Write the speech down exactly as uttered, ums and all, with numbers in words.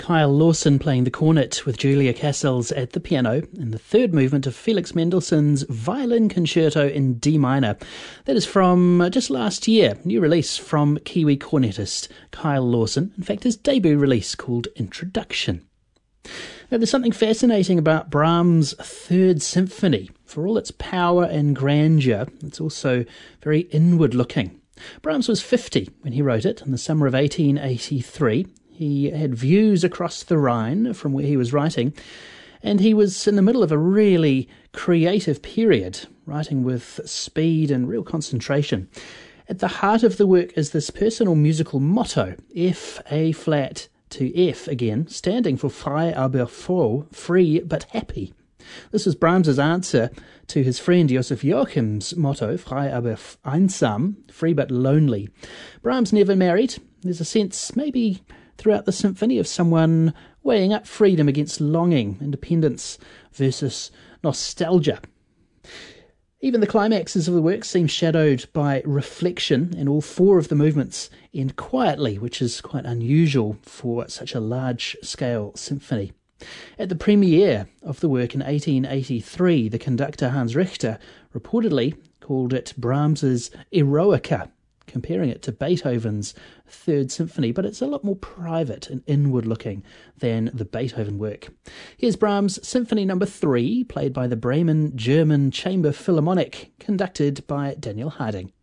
Kyle Lawson playing the cornet with Julia Cassells at the piano in the third movement of Felix Mendelssohn's Violin Concerto in D minor. That is from just last year, new release from Kiwi cornetist Kyle Lawson. In fact, his debut release called Introduction. Now, there's something fascinating about Brahms' Third Symphony. For all its power and grandeur, it's also very inward-looking. Brahms was fifty when he wrote it in the summer of eighteen eighty-three. He had views across the Rhine from where he was writing, and he was in the middle of a really creative period, writing with speed and real concentration. At the heart of the work is this personal musical motto, F, A flat to F again, standing for frei aber froh, free but happy. This was Brahms's answer to his friend Joseph Joachim's motto, frei aber einsam, free but lonely. Brahms never married. There's a sense, maybe throughout the symphony, of someone weighing up freedom against longing, independence versus nostalgia. Even the climaxes of the work seem shadowed by reflection, and all four of the movements end quietly, which is quite unusual for such a large-scale symphony. At the premiere of the work in eighteen eighty-three, the conductor Hans Richter reportedly called it Brahms's Eroica, comparing it to Beethoven's Third Symphony, but it's a lot more private and inward-looking than the Beethoven work. Here's Brahms' Symphony Number Three, played by the Bremen German Chamber Philharmonic, conducted by Daniel Harding.